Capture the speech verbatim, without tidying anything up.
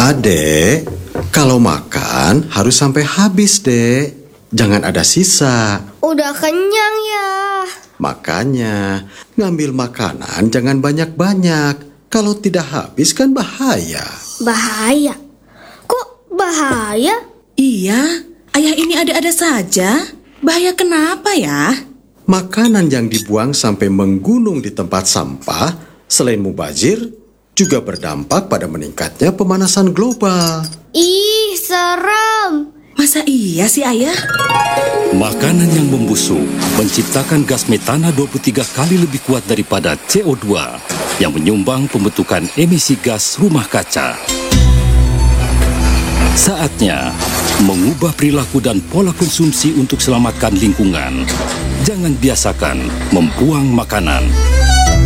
Adek, kalau makan harus sampai habis, Dek. Jangan ada sisa. Udah kenyang ya. Makanya, ngambil makanan jangan banyak-banyak. Kalau tidak habis kan bahaya. Bahaya? Kok bahaya? Iya, ayah ini ada-ada saja. Bahaya kenapa ya? Makanan yang dibuang sampai menggunung di tempat sampah, selain mubazir, juga berdampak pada meningkatnya pemanasan global. Ih, serem. Masa iya sih ayah? Makanan yang membusuk menciptakan gas metana dua puluh tiga kali lebih kuat daripada C O dua yang menyumbang pembentukan emisi gas rumah kaca. Saatnya mengubah perilaku dan pola konsumsi untuk selamatkan lingkungan. Jangan biasakan membuang makanan.